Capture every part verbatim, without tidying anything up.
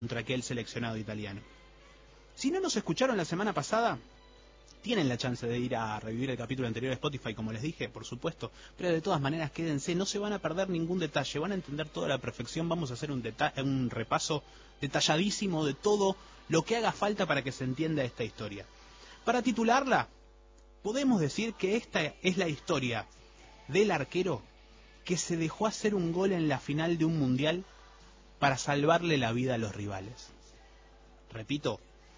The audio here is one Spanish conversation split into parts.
contra aquel seleccionado italiano. Si no nos escucharon la semana pasada, tienen la chance de ir a revivir el capítulo anterior de Spotify, como les dije, por supuesto, pero de todas maneras quédense, no se van a perder ningún detalle, van a entender toda la perfección, vamos a hacer un, un repaso detalladísimo de todo lo que haga falta para que se entienda esta historia. Para titularla, podemos decir que esta es la historia del arquero que se dejó hacer un gol en la final de un mundial para salvarle la vida a los rivales. Repito,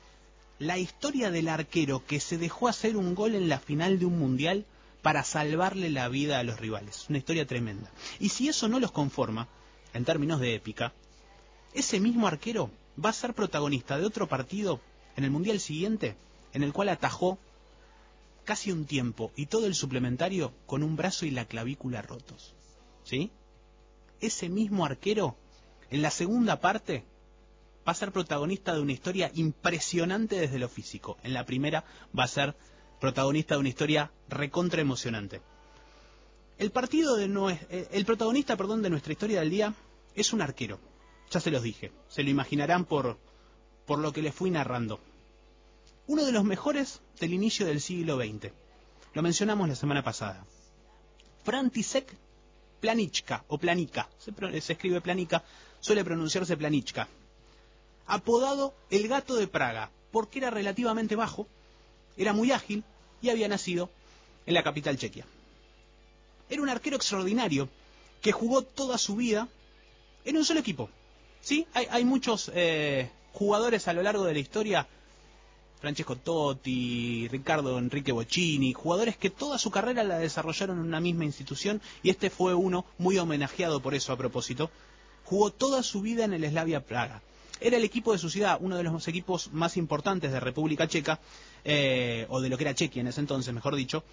la historia del arquero que se dejó hacer un gol en la final de un mundial para salvarle la vida a los rivales. Una historia tremenda. Y si eso no los conforma, en términos de épica, ese mismo arquero va a ser protagonista de otro partido en el mundial siguiente, en el cual atajó casi un tiempo y todo el suplementario con un brazo y la clavícula rotos. ¿Sí? Ese mismo arquero, en la segunda parte, va a ser protagonista de una historia impresionante desde lo físico. En la primera va a ser protagonista de una historia recontra emocionante. El partido de no es, el protagonista, perdón, de nuestra historia del día es un arquero. Ya se los dije, se lo imaginarán por, por lo que les fui narrando. Uno de los mejores del inicio del siglo veinte. Lo mencionamos la semana pasada. František Planička, o Planica, se, se escribe Planica, suele pronunciarse Planička. Apodado el Gato de Praga, porque era relativamente bajo, era muy ágil y había nacido en la capital chequia. Era un arquero extraordinario que jugó toda su vida en un solo equipo. ¿Sí? Hay, hay muchos eh, jugadores a lo largo de la historia, Francesco Totti, Ricardo Enrique Bocchini, jugadores que toda su carrera la desarrollaron en una misma institución, y este fue uno muy homenajeado por eso a propósito. Jugó toda su vida en el Slavia Praga. Era el equipo de su ciudad, uno de los equipos más importantes de República Checa, eh, o de lo que era Chequia en ese entonces, mejor dicho.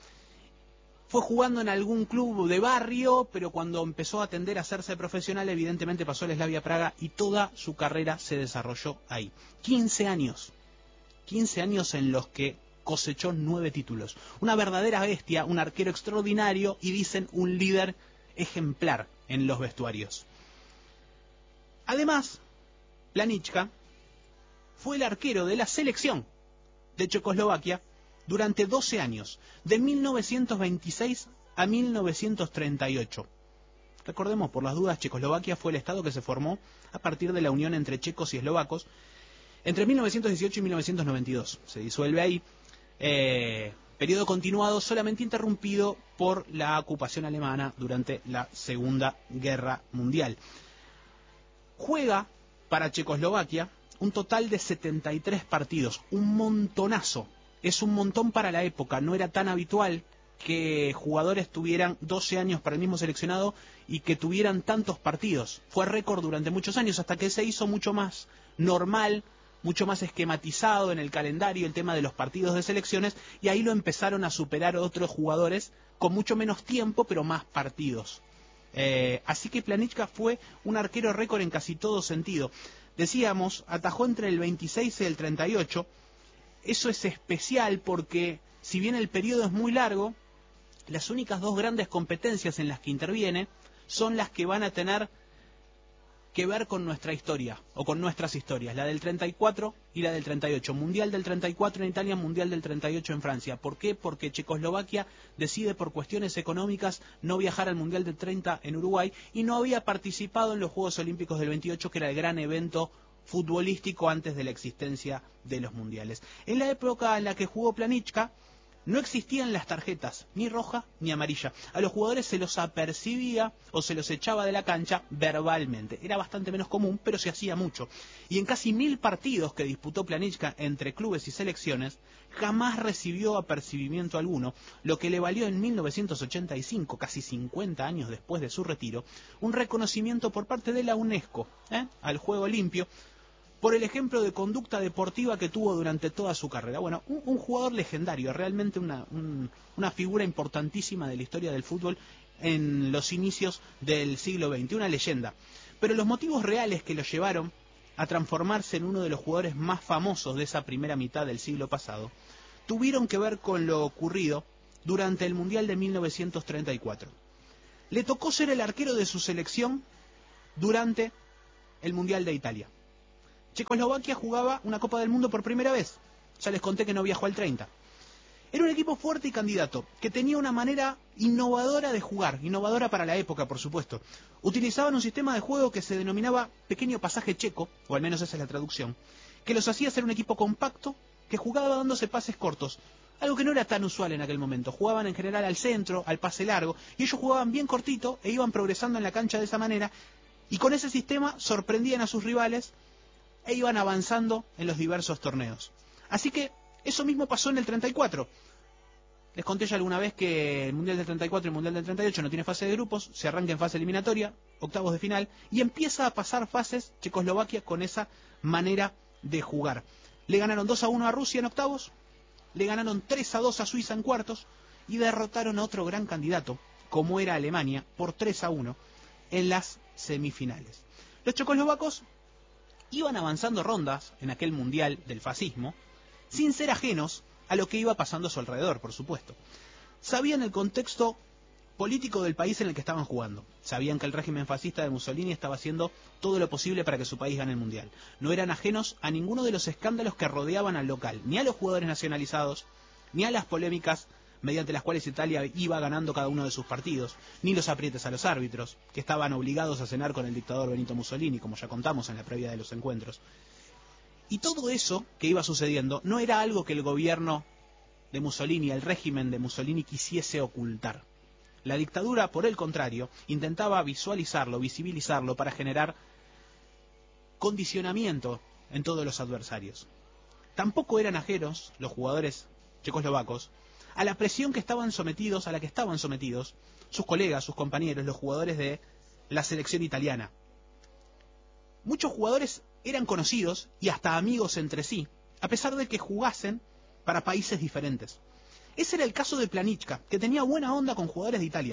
Fue jugando en algún club de barrio, pero cuando empezó a tender a hacerse profesional, evidentemente pasó al Slavia Praga y toda su carrera se desarrolló ahí. quince años. quince años en los que cosechó nueve títulos. Una verdadera bestia, un arquero extraordinario y, dicen, un líder ejemplar en los vestuarios. Además, Planička fue el arquero de la selección de Checoslovaquia durante doce años, de mil novecientos veintiséis a mil novecientos treinta y ocho. Recordemos, por las dudas, Checoslovaquia fue el estado que se formó a partir de la unión entre checos y eslovacos entre mil novecientos dieciocho y mil novecientos noventa y dos. Se disuelve ahí, eh, periodo continuado, solamente interrumpido por la ocupación alemana durante la Segunda Guerra Mundial. Juega para Checoslovaquia un total de setenta y tres partidos, un montonazo. Es un montón para la época, no era tan habitual que jugadores tuvieran doce años para el mismo seleccionado y que tuvieran tantos partidos. Fue récord durante muchos años, hasta que se hizo mucho más normal, mucho más esquematizado en el calendario el tema de los partidos de selecciones, y ahí lo empezaron a superar otros jugadores con mucho menos tiempo, pero más partidos. Eh, así que Planička fue un arquero récord en casi todo sentido. Decíamos, atajó entre el veintiséis y el treinta y ocho. Eso es especial porque, si bien el periodo es muy largo, las únicas dos grandes competencias en las que interviene son las que van a tener que ver con nuestra historia, o con nuestras historias, la del treinta y cuatro y la del treinta y ocho. Mundial del treinta y cuatro en Italia, Mundial del treinta y ocho en Francia. ¿Por qué? Porque Checoslovaquia decide por cuestiones económicas no viajar al Mundial del treinta en Uruguay y no había participado en los Juegos Olímpicos del veintiocho, que era el gran evento futbolístico antes de la existencia de los mundiales. En la época en la que jugó Planička, no existían las tarjetas, ni roja ni amarilla. A los jugadores se los apercibía o se los echaba de la cancha verbalmente. Era bastante menos común, pero se hacía mucho. Y en casi mil partidos que disputó Planička entre clubes y selecciones, jamás recibió apercibimiento alguno, lo que le valió en mil novecientos ochenta y cinco, casi cincuenta años después de su retiro, un reconocimiento por parte de la UNESCO, ¿eh? al juego limpio, por el ejemplo de conducta deportiva que tuvo durante toda su carrera. Bueno, un, un jugador legendario, realmente una, un, una figura importantísima de la historia del fútbol en los inicios del siglo veinte, una leyenda. Pero los motivos reales que lo llevaron a transformarse en uno de los jugadores más famosos de esa primera mitad del siglo pasado tuvieron que ver con lo ocurrido durante el Mundial de mil novecientos treinta y cuatro. Le tocó ser el arquero de su selección durante el Mundial de Italia. Checoslovaquia jugaba una Copa del Mundo por primera vez. Ya les conté que no viajó al treinta. Era un equipo fuerte y candidato, que tenía una manera innovadora de jugar, innovadora para la época, por supuesto. Utilizaban un sistema de juego que se denominaba pequeño pasaje checo, o al menos esa es la traducción, que los hacía ser un equipo compacto, que jugaba dándose pases cortos, algo que no era tan usual en aquel momento. Jugaban en general al centro, al pase largo, y ellos jugaban bien cortito e iban progresando en la cancha de esa manera, y con ese sistema sorprendían a sus rivales e iban avanzando en los diversos torneos. Así que eso mismo pasó en el treinta y cuatro. Les conté ya alguna vez que el Mundial del treinta y cuatro y el Mundial del treinta y ocho no tiene fase de grupos, se arranca en fase eliminatoria, octavos de final, y empieza a pasar fases Checoslovaquia con esa manera de jugar. Le ganaron dos a uno a Rusia en octavos, le ganaron tres a dos a Suiza en cuartos, y derrotaron a otro gran candidato, como era Alemania, por tres a uno en las semifinales. Los checoslovacos iban avanzando rondas en aquel Mundial del fascismo, sin ser ajenos a lo que iba pasando a su alrededor, por supuesto. Sabían el contexto político del país en el que estaban jugando. Sabían que el régimen fascista de Mussolini estaba haciendo todo lo posible para que su país gane el Mundial. No eran ajenos a ninguno de los escándalos que rodeaban al local, ni a los jugadores nacionalizados, ni a las polémicas mediante las cuales Italia iba ganando cada uno de sus partidos, ni los aprietes a los árbitros, que estaban obligados a cenar con el dictador Benito Mussolini, como ya contamos en la previa de los encuentros. Y todo eso que iba sucediendo no era algo que el gobierno de Mussolini, el régimen de Mussolini, quisiese ocultar. La dictadura, por el contrario, intentaba visualizarlo, visibilizarlo para generar condicionamiento en todos los adversarios. Tampoco eran ajenos los jugadores checoslovacos a la presión que estaban sometidos, a la que estaban sometidos sus colegas, sus compañeros, los jugadores de la selección italiana. Muchos jugadores eran conocidos y hasta amigos entre sí, a pesar de que jugasen para países diferentes. Ese era el caso de Planichka, que tenía buena onda con jugadores de Italia.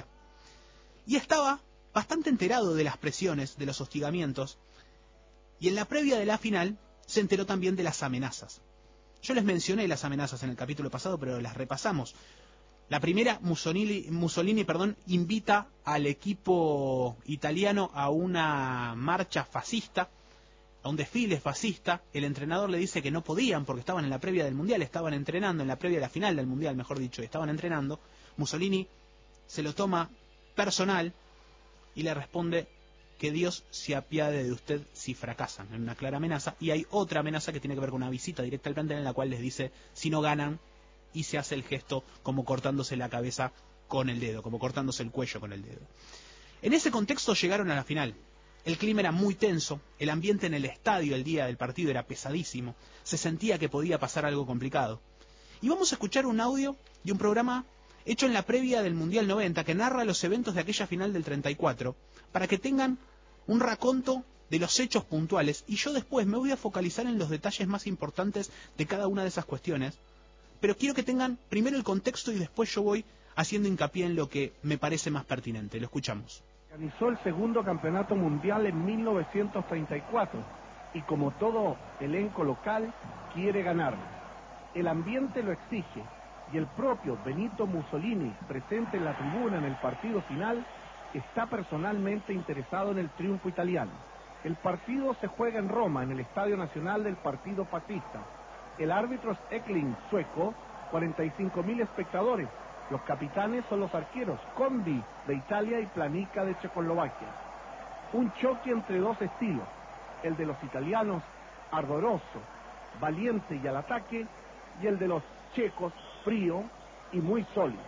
Y estaba bastante enterado de las presiones, de los hostigamientos, y en la previa de la final se enteró también de las amenazas. Yo les mencioné las amenazas en el capítulo pasado, pero las repasamos. La primera, Mussolini, Mussolini perdón, invita al equipo italiano a una marcha fascista, a un desfile fascista. El entrenador le dice que no podían porque estaban en la previa del Mundial, estaban entrenando, en la previa de la final del Mundial, mejor dicho, estaban entrenando. Mussolini se lo toma personal y le responde que Dios se apiade de usted si fracasan, en una clara amenaza. Y hay otra amenaza que tiene que ver con una visita directa al plantel en la cual les dice, si no ganan, y se hace el gesto como cortándose la cabeza con el dedo, como cortándose el cuello con el dedo. En ese contexto llegaron a la final. El clima era muy tenso, el ambiente en el estadio el día del partido era pesadísimo, se sentía que podía pasar algo complicado. Y vamos a escuchar un audio de un programa hecho en la previa del Mundial noventa que narra los eventos de aquella final del treinta y cuatro, para que tengan un raconto de los hechos puntuales, y yo después me voy a focalizar en los detalles más importantes de cada una de esas cuestiones, pero quiero que tengan primero el contexto y después yo voy haciendo hincapié en lo que me parece más pertinente. Lo escuchamos. Organizó el segundo campeonato mundial en mil novecientos treinta y cuatro y como todo elenco local quiere ganar. El ambiente lo exige y el propio Benito Mussolini, presente en la tribuna en el partido final, está personalmente interesado en el triunfo italiano. El partido se juega en Roma, en el Estadio Nacional del Partido Fascista. El árbitro es Ekling, sueco, cuarenta y cinco mil espectadores. Los capitanes son los arqueros, Condi de Italia y Planica de Checoslovaquia. Un choque entre dos estilos, el de los italianos, ardoroso, valiente y al ataque, y el de los checos, frío y muy sólido.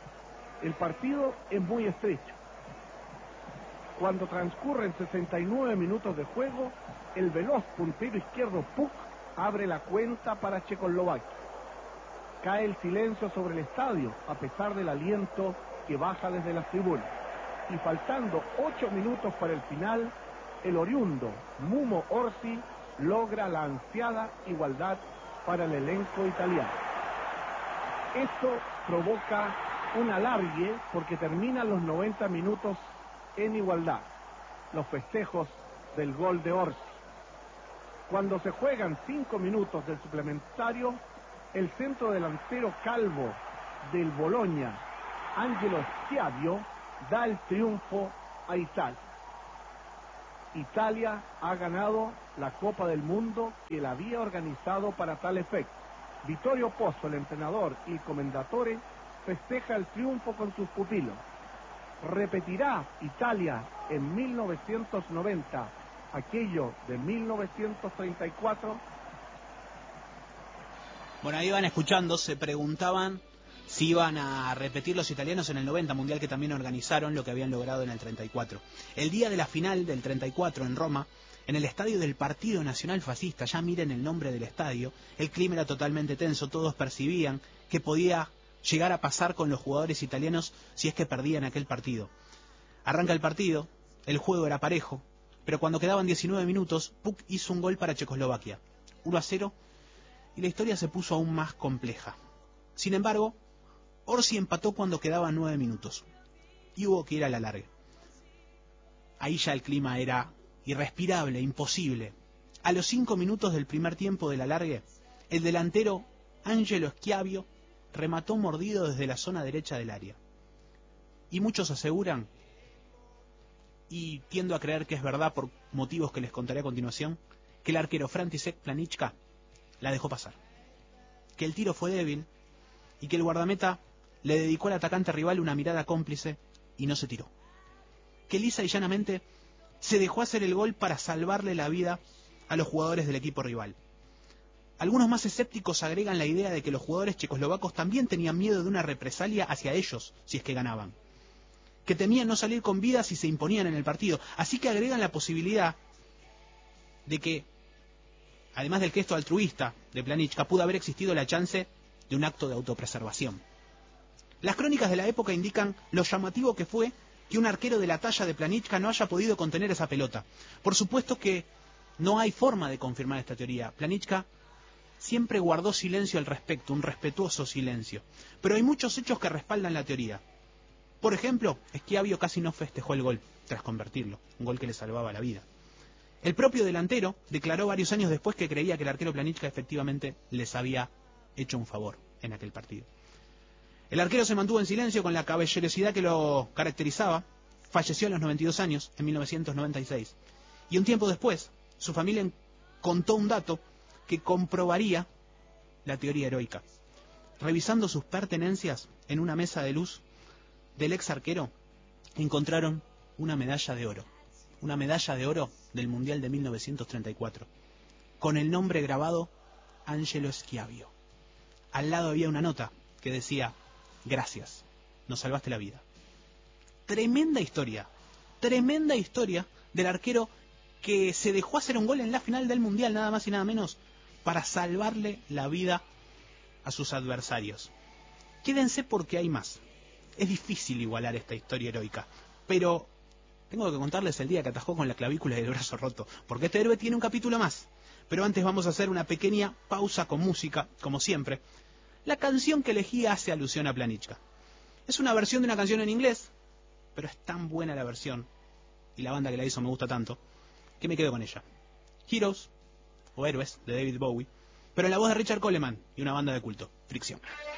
El partido es muy estrecho. Cuando transcurren sesenta y nueve minutos de juego, el veloz puntero izquierdo Puk abre la cuenta para Checoslovaquia. Cae el silencio sobre el estadio, a pesar del aliento que baja desde las tribunas. Y faltando ocho minutos para el final, el oriundo Mumo Orsi logra la ansiada igualdad para el elenco italiano. Esto provoca un alargue porque terminan los noventa minutos en igualdad, los festejos del gol de Orsi. Cuando se juegan cinco minutos del suplementario, el centro delantero calvo del Bologna, Angelo Schiavio, da el triunfo a Italia. Italia ha ganado la Copa del Mundo que la había organizado para tal efecto. Vittorio Pozzo, el entrenador y comendatore, festeja el triunfo con sus pupilos. ¿Repetirá Italia en mil novecientos noventa aquello de mil novecientos treinta y cuatro? Bueno, ahí van escuchando, se preguntaban si iban a repetir los italianos en el noventa, mundial que también organizaron lo que habían logrado en el treinta y cuatro. El día de la final del treinta y cuatro en Roma, en el estadio del Partido Nacional Fascista, ya miren el nombre del estadio, el clima era totalmente tenso, todos percibían que podía llegar a pasar con los jugadores italianos si es que perdían aquel partido. Arranca el partido, el juego era parejo, pero cuando quedaban diecinueve minutos, Puck hizo un gol para Checoslovaquia, uno a cero, y la historia se puso aún más compleja. Sin embargo, Orsi empató cuando quedaban nueve minutos, y hubo que ir a la larga. Ahí ya el clima era irrespirable, imposible. A los cinco minutos del primer tiempo de la largue, el delantero Angelo Schiavio remató mordido desde la zona derecha del área. Y muchos aseguran, y tiendo a creer que es verdad por motivos que les contaré a continuación, que el arquero František Planička la dejó pasar. Que el tiro fue débil y que el guardameta le dedicó al atacante rival una mirada cómplice y no se tiró. Que lisa y llanamente se dejó hacer el gol para salvarle la vida a los jugadores del equipo rival. Algunos más escépticos agregan la idea de que los jugadores checoslovacos también tenían miedo de una represalia hacia ellos si es que ganaban, que temían no salir con vida si se imponían en el partido, así que agregan la posibilidad de que, además del gesto altruista de Planička, pudo haber existido la chance de un acto de autopreservación. Las crónicas de la época indican lo llamativo que fue que un arquero de la talla de Planička no haya podido contener esa pelota. Por supuesto que no hay forma de confirmar esta teoría. Planička siempre guardó silencio al respecto, un respetuoso silencio. Pero hay muchos hechos que respaldan la teoría. Por ejemplo, Schiavio casi no festejó el gol tras convertirlo, un gol que le salvaba la vida. El propio delantero declaró varios años después que creía que el arquero Planička efectivamente les había hecho un favor en aquel partido. El arquero se mantuvo en silencio con la caballerosidad que lo caracterizaba. Falleció a los noventa y dos años, en mil novecientos noventa y seis. Y un tiempo después, su familia contó un dato que comprobaría la teoría heroica. Revisando sus pertenencias en una mesa de luz del ex arquero, encontraron una medalla de oro. Una medalla de oro del Mundial de mil novecientos treinta y cuatro. Con el nombre grabado Angelo Schiavio. Al lado había una nota que decía: gracias, nos salvaste la vida. Tremenda historia, tremenda historia del arquero que se dejó hacer un gol en la final del Mundial, nada más y nada menos, para salvarle la vida a sus adversarios. Quédense porque hay más. Es difícil igualar esta historia heroica, pero tengo que contarles el día que atajó con la clavícula y el brazo roto, porque este héroe tiene un capítulo más. Pero antes vamos a hacer una pequeña pausa con música, como siempre. La canción que elegí hace alusión a Planička. Es una versión de una canción en inglés, pero es tan buena la versión, y la banda que la hizo me gusta tanto, que me quedo con ella. Heroes, o Héroes, de David Bowie, pero en la voz de Richard Coleman y una banda de culto, Fricción.